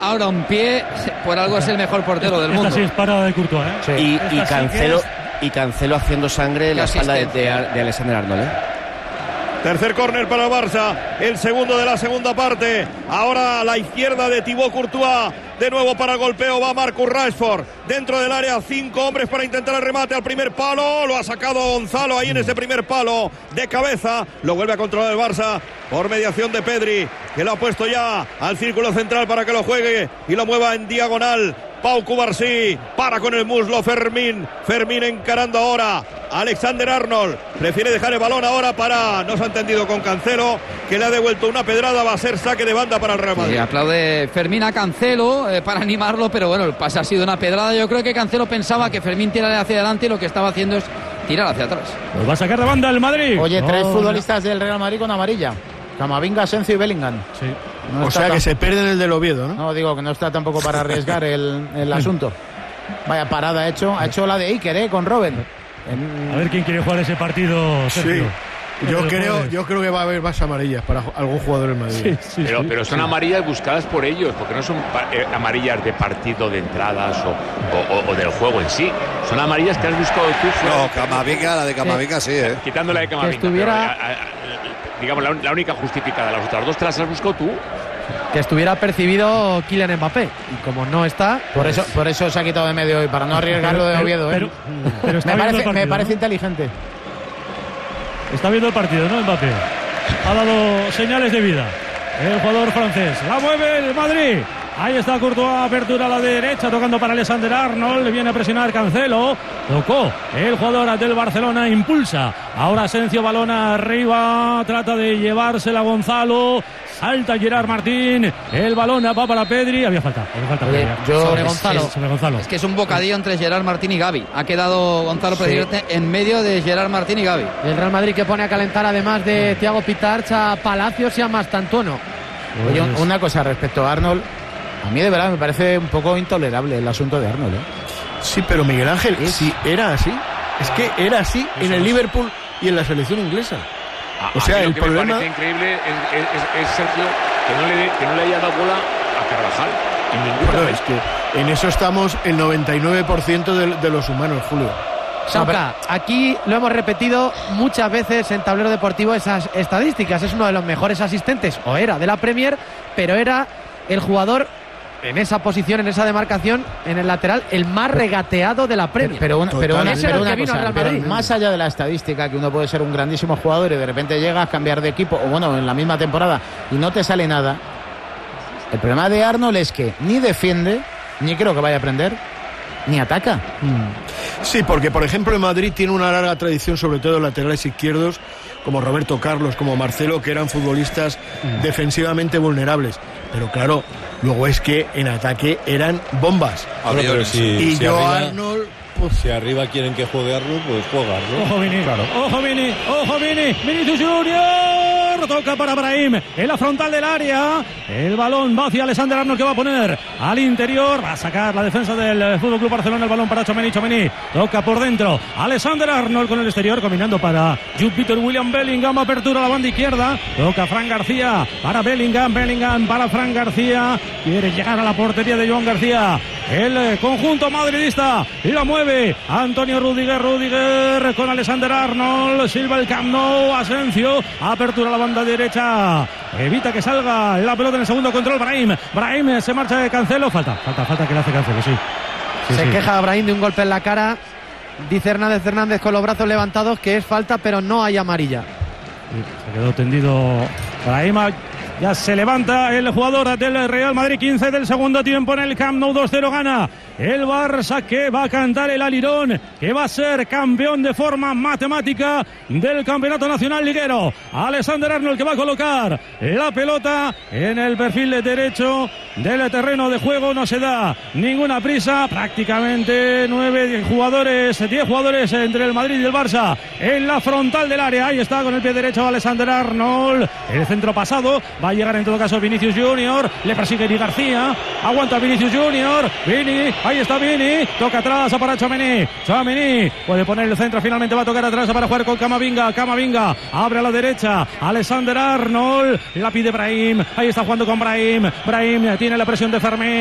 Ahora un pie, por algo es el mejor portero del mundo. Esta sí es parada de Courtois, ¿eh? Sí. Y Cancelo haciendo sangre en la espalda de Alexander Arnold, ¿eh? Tercer córner para el Barça, el segundo de la segunda parte. Ahora a la izquierda de Thibaut Courtois. De nuevo para el golpeo va Marcus Rashford. Dentro del área, 5 hombres para intentar el remate al primer palo. Lo ha sacado Gonzalo ahí en ese primer palo de cabeza. Lo vuelve a controlar el Barça por mediación de Pedri, que lo ha puesto ya al círculo central para que lo juegue y lo mueva en diagonal. Pau Cubarsí, para con el muslo Fermín encarando ahora Alexander Arnold, prefiere dejar el balón ahora para, no se ha entendido con Cancelo, que le ha devuelto una pedrada, va a ser saque de banda para el Real Madrid. Sí, aplaude Fermín a Cancelo para animarlo, pero bueno, el pase ha sido una pedrada. Yo creo que Cancelo pensaba que Fermín tirara hacia adelante y lo que estaba haciendo es tirar hacia atrás. Pues va a sacar de banda el Madrid. Oye, 3 futbolistas del Real Madrid con amarilla: Camavinga, Asensio y Bellingham. Sí. No o sea que se pierden el del Oviedo, ¿no? No, digo que no está tampoco para arriesgar el asunto. Vaya parada ha hecho la de Iker, con Robben. A ver quién quiere jugar ese partido, Sergio. Sí. Yo creo que va a haber más amarillas para algún jugador del Madrid. Sí, pero son amarillas buscadas por ellos, porque no son amarillas de partido, de entradas o del juego en sí. Son amarillas que has buscado tú. No, Camavinga, la de Camavinga sí, ¿eh? Quitando la de Camavinga. Digamos, la única justificada. Las otras dos te las has buscado tú. Que estuviera percibido Kylian Mbappé, y como no está, por eso se ha quitado de medio hoy, para no arriesgarlo de Oviedo. Pero me parece inteligente. Está viendo el partido, ¿no? Mbappé ha dado señales de vida. El jugador francés la mueve el Madrid. Ahí está Courtois, apertura a la derecha, tocando para Alexander Arnold. Viene a presionar Cancelo. Tocó el jugador del Barcelona, impulsa. Ahora Asensio, balón arriba, trata de llevársela Gonzalo. Salta Gerard Martín. El balón va para Pedri. Había falta. Sobre Gonzalo. Es que es un bocadillo entre Gerard Martín y Gavi. Ha quedado Gonzalo precisamente en medio de Gerard Martín y Gavi. El Real Madrid que pone a calentar, además de Thiago Pitarch, a Palacios y a Mastantuono. Oye, una cosa respecto a Arnold. A mí de verdad me parece un poco intolerable el asunto de Arnold, ¿eh? Sí, pero Miguel Ángel, si era así. Es que era así en el Liverpool y en la selección inglesa. O sea, el problema... me parece increíble es Sergio, que no le haya dado bola a Carvajal. Bueno, es que en eso estamos el 99% de los humanos, Julio. Sauca, aquí lo hemos repetido muchas veces en Tablero Deportivo, esas estadísticas. Es uno de los mejores asistentes, o era, de la Premier, pero era el jugador en esa posición, en esa demarcación, en el lateral, el más regateado de la Premier. Pero más allá de la estadística, que uno puede ser un grandísimo jugador y de repente llegas a cambiar de equipo, o bueno, en la misma temporada, y no te sale nada. El problema de Arnold es que ni defiende, ni creo que vaya a aprender, ni ataca. Sí, porque por ejemplo en Madrid tiene una larga tradición, sobre todo laterales izquierdos, como Roberto Carlos, como Marcelo, que eran futbolistas defensivamente vulnerables. Pero claro, luego es que en ataque eran bombas. Y yo Arnold... Si arriba quieren que juegue Arnold, pues juega Arnold. Ojo Vini, claro. Ojo Vini, Vinicius Junior, toca para Brahim, en la frontal del área, el balón va hacia Alexander Arnold, que va a poner al interior, va a sacar la defensa del FC Barcelona, el balón para Tchouaméni, toca por dentro, Alexander Arnold con el exterior, combinando para Jude Peter William Bellingham, apertura a la banda izquierda, toca Fran García, para Bellingham para Fran García, quiere llegar a la portería de Joan García, el conjunto madridista, y la mueve Antonio Rudiger con Alexander Arnold, silva el Camp Nou, Asensio, apertura a la banda derecha, evita que salga la pelota en el segundo control, Brahim se marcha de Cancelo, falta que le hace Cancelo, sí. Se queja Brahim de un golpe en la cara, dice Hernández con los brazos levantados que es falta, pero no hay amarilla. Se quedó tendido Brahim. Ya se levanta el jugador del Real Madrid, 15 del segundo tiempo en el Camp Nou, 2-0 gana el Barça, que va a cantar el alirón, que va a ser campeón de forma matemática del Campeonato Nacional Liguero. Alexander Arnold, que va a colocar la pelota en el perfil derecho del terreno de juego, no se da ninguna prisa, prácticamente 10 jugadores entre el Madrid y el Barça en la frontal del área. Ahí está con el pie derecho Alexander Arnold, el centro pasado, va a llegar en todo caso Vinicius Junior, le persigue Eri García, aguanta Vinicius Junior, Vini, ahí está Vini, toca atrás para Tchouaméni, puede poner el centro, finalmente va a tocar atrás para jugar con Camavinga, abre a la derecha, Alexander Arnold, la pide Brahim, ahí está jugando con Brahim, tiene la presión de Fermín.